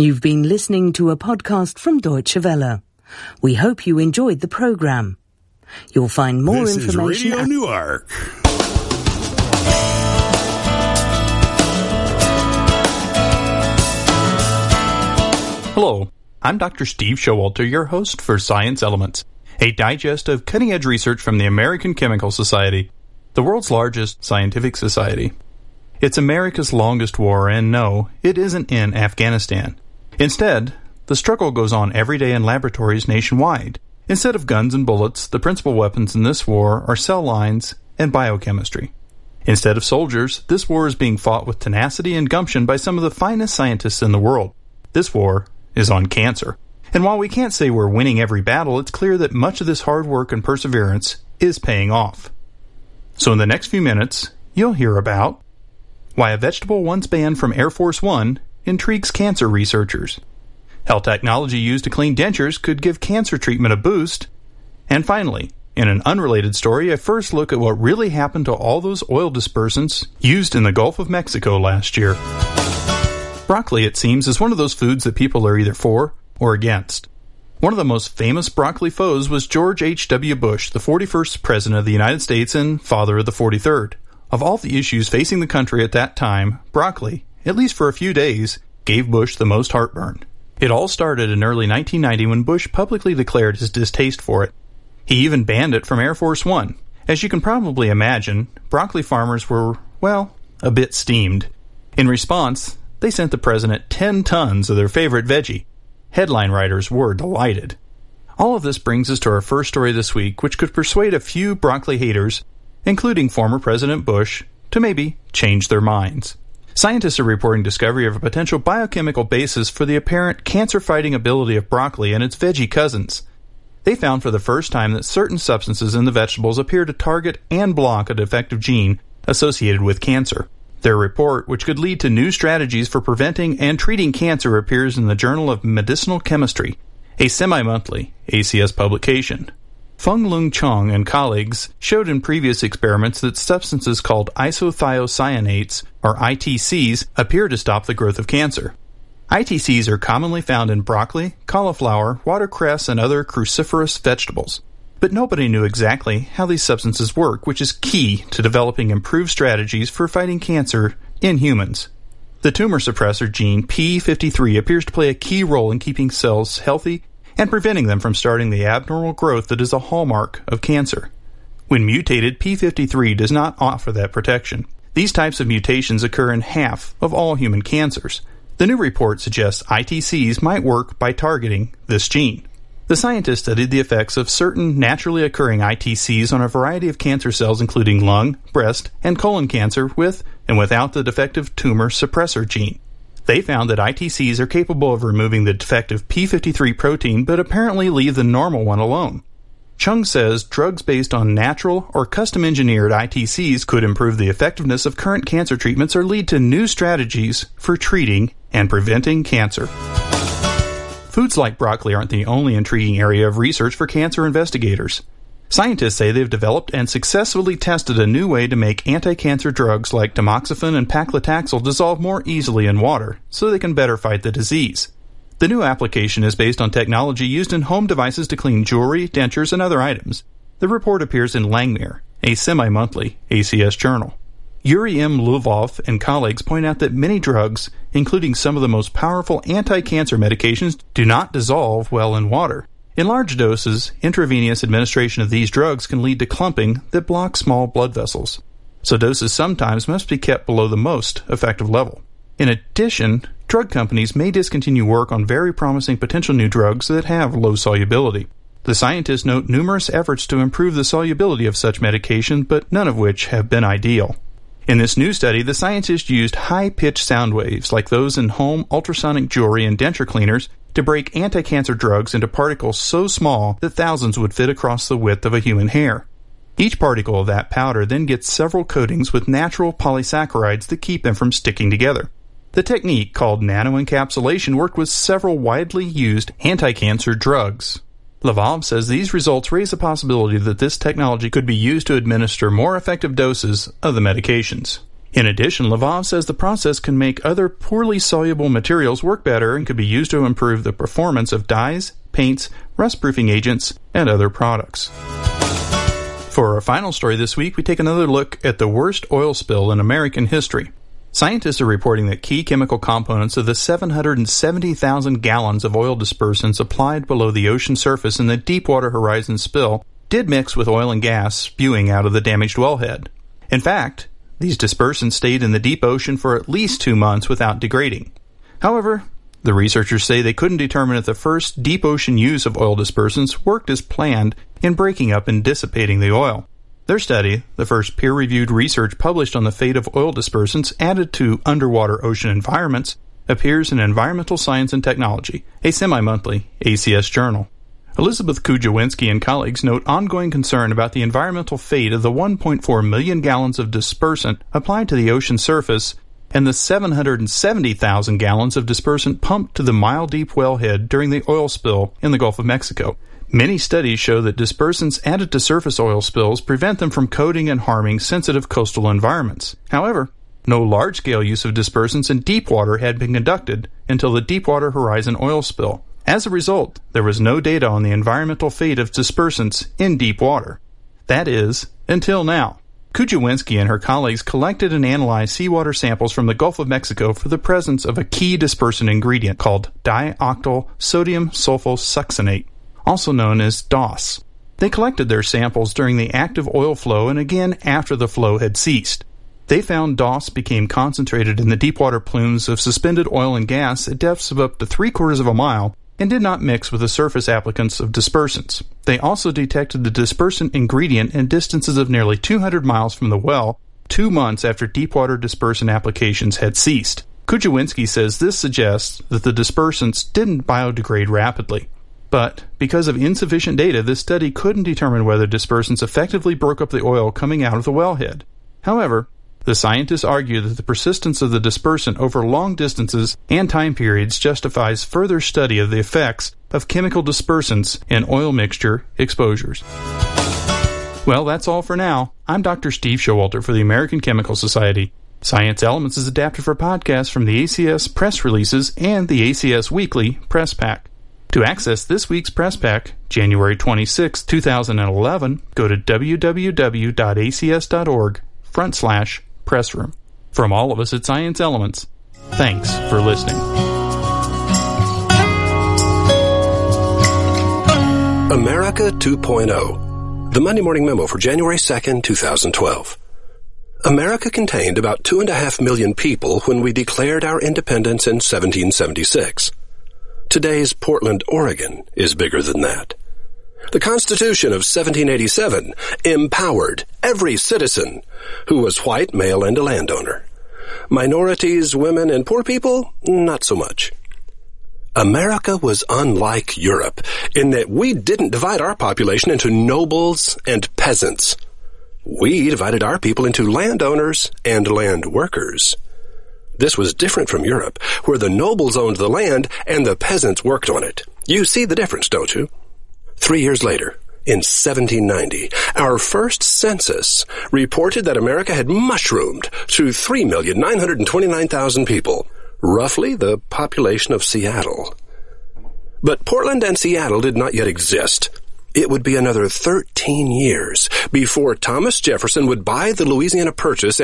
You've been listening to a podcast from Deutsche Welle. We hope you enjoyed the program. You'll find more information. This is Radio Newark. Hello, I'm Dr. Steve Showalter, your host for Science Elements, a digest of cutting-edge research from the American Chemical Society, the world's largest scientific society. It's America's longest war, and no, it isn't in Afghanistan. Instead, the struggle goes on every day in laboratories nationwide. Instead of guns and bullets, the principal weapons in this war are cell lines and biochemistry. Instead of soldiers, this war is being fought with tenacity and gumption by some of the finest scientists in the world. This war is on cancer. And while we can't say we're winning every battle, it's clear that much of this hard work and perseverance is paying off. So in the next few minutes, you'll hear about why a vegetable once banned from Air Force One intrigues cancer researchers, how technology used to clean dentures could give cancer treatment a boost, and finally, in an unrelated story, a first look at what really happened to all those oil dispersants used in the Gulf of Mexico last year. Broccoli, it seems, is one of those foods that people are either for or against. One of the most famous broccoli foes was George H.W. Bush, the 41st President of the United States and father of the 43rd. Of all the issues facing the country at that time, broccoli, at least for a few days, gave Bush the most heartburn. It all started in early 1990 when Bush publicly declared his distaste for it. He even banned it from Air Force One. As you can probably imagine, broccoli farmers were, well, a bit steamed. In response, they sent the president 10 tons of their favorite veggie. Headline writers were delighted. All of this brings us to our first story this week, which could persuade a few broccoli haters, including former President Bush, to maybe change their minds. Scientists are reporting discovery of a potential biochemical basis for the apparent cancer-fighting ability of broccoli and its veggie cousins. They found for the first time that certain substances in the vegetables appear to target and block a defective gene associated with cancer. Their report, which could lead to new strategies for preventing and treating cancer, appears in the Journal of Medicinal Chemistry, a semi-monthly ACS publication. Feng-Lung Chong and colleagues showed in previous experiments that substances called isothiocyanates, or ITCs, appear to stop the growth of cancer. ITCs are commonly found in broccoli, cauliflower, watercress, and other cruciferous vegetables. But nobody knew exactly how these substances work, which is key to developing improved strategies for fighting cancer in humans. The tumor suppressor gene P53 appears to play a key role in keeping cells healthy and preventing them from starting the abnormal growth that is a hallmark of cancer. When mutated, P53 does not offer that protection. These types of mutations occur in half of all human cancers. The new report suggests ITCs might work by targeting this gene. The scientists studied the effects of certain naturally occurring ITCs on a variety of cancer cells including lung, breast, and colon cancer with and without the defective tumor suppressor gene. They found that ITCs are capable of removing the defective P53 protein but apparently leave the normal one alone. Chung says drugs based on natural or custom-engineered ITCs could improve the effectiveness of current cancer treatments or lead to new strategies for treating and preventing cancer. Foods like broccoli aren't the only intriguing area of research for cancer investigators. Scientists say they've developed and successfully tested a new way to make anti-cancer drugs like tamoxifen and paclitaxel dissolve more easily in water so they can better fight the disease. The new application is based on technology used in home devices to clean jewelry, dentures, and other items. The report appears in Langmuir, a semi-monthly ACS journal. Yuri M. Lvov and colleagues point out that many drugs, including some of the most powerful anti-cancer medications, do not dissolve well in water. In large doses, intravenous administration of these drugs can lead to clumping that blocks small blood vessels. So doses sometimes must be kept below the most effective level. In addition, drug companies may discontinue work on very promising potential new drugs that have low solubility. The scientists note numerous efforts to improve the solubility of such medication, but none of which have been ideal. In this new study, the scientists used high-pitched sound waves like those in home ultrasonic jewelry and denture cleaners to break anti-cancer drugs into particles so small that thousands would fit across the width of a human hair. Each particle of that powder then gets several coatings with natural polysaccharides that keep them from sticking together. The technique, called nanoencapsulation, worked with several widely used anti-cancer drugs. Lvov says these results raise the possibility that this technology could be used to administer more effective doses of the medications. In addition, Lvov says the process can make other poorly soluble materials work better and could be used to improve the performance of dyes, paints, rust-proofing agents, and other products. For our final story this week, we take another look at the worst oil spill in American history. Scientists are reporting that key chemical components of the 770,000 gallons of oil dispersants applied below the ocean surface in the Deepwater Horizon spill did mix with oil and gas spewing out of the damaged wellhead. In fact, these dispersants stayed in the deep ocean for at least 2 months without degrading. However, the researchers say they couldn't determine if the first deep ocean use of oil dispersants worked as planned in breaking up and dissipating the oil. Their study, the first peer-reviewed research published on the fate of oil dispersants added to underwater ocean environments, appears in Environmental Science and Technology, a semi-monthly ACS journal. Elizabeth Kujawinski and colleagues note ongoing concern about the environmental fate of the 1.4 million gallons of dispersant applied to the ocean surface and the 770,000 gallons of dispersant pumped to the mile-deep wellhead during the oil spill in the Gulf of Mexico. Many studies show that dispersants added to surface oil spills prevent them from coating and harming sensitive coastal environments. However, no large-scale use of dispersants in deep water had been conducted until the Deepwater Horizon oil spill. As a result, there was no data on the environmental fate of dispersants in deep water. That is, until now. Kujawinski and her colleagues collected and analyzed seawater samples from the Gulf of Mexico for the presence of a key dispersant ingredient called dioctyl sodium sulfosuccinate, also known as DOS. They collected their samples during the active oil flow and again after the flow had ceased. They found DOS became concentrated in the deepwater plumes of suspended oil and gas at depths of up to 3/4 of a mile and did not mix with the surface applicants of dispersants. They also detected the dispersant ingredient in distances of nearly 200 miles from the well 2 months after deepwater dispersant applications had ceased. Kujawinski says this suggests that the dispersants didn't biodegrade rapidly. But because of insufficient data, this study couldn't determine whether dispersants effectively broke up the oil coming out of the wellhead. However, the scientists argue that the persistence of the dispersant over long distances and time periods justifies further study of the effects of chemical dispersants in oil mixture exposures. Well, that's all for now. I'm Dr. Steve Showalter for the American Chemical Society. Science Elements is adapted for podcasts from the ACS press releases and the ACS Weekly Press Pack. To access this week's Press Pack, January 26, 2011, go to www.acs.org/pressroom. From all of us at Science Elements, thanks for listening. America 2.0, the Monday Morning Memo for January 2nd, 2012. America contained about 2.5 million people when we declared our independence in 1776. Today's Portland, Oregon is bigger than that. The Constitution of 1787 empowered every citizen who was white, male, and a landowner. Minorities, women, and poor people, not so much. America was unlike Europe in that we didn't divide our population into nobles and peasants. We divided our people into landowners and land workers. This was different from Europe, where the nobles owned the land and the peasants worked on it. You see the difference, don't you? 3 years later, in 1790, our first census reported that America had mushroomed to 3,929,000 people, roughly the population of Seattle. But Portland and Seattle did not yet exist. It would be another 13 years before Thomas Jefferson would buy the Louisiana Purchase